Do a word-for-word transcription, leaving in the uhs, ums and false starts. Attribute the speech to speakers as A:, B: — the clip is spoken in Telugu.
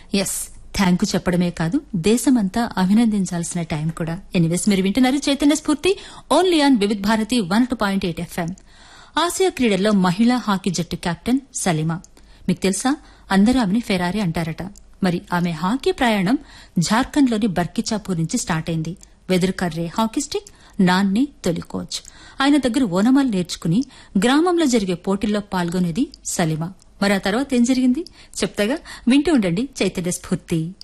A: ఎస్, థ్యాంక్ చెప్పడమే కాదు దేశమంతా అభినందించాల్సిన టైం కూడా. ఎనీవేస్, మీరు వింటున్నారు చైతన్య స్ఫూర్తి only on Vividh Bharati one two point eight FM. Asia క్రీడల్లో మహిళా హాకీ జట్టు కెప్టెన్ సలీమా. మీకు తెలుసా, అందరూ ఆమెని ఫెరారీ అంటారట. మరి ఆమె హాకీ ప్రయాణం జార్ఖండ్లోని బర్కిచాపూర్ నుంచి స్టార్ట్ అయింది. వెదురుకర్రే హాకీ స్టిక్ నాన్ని తొలి కోచ్. ఆయన దగ్గర ఓనమాలు నేర్చుకుని గ్రామంలో జరిగే పోటీల్లో పాల్గొనేది సలీమా. మరి ఆ తర్వాత ఏం జరిగింది చెప్తాగా, వింటూ ఉండండి చైతన్య స్ఫూర్తి.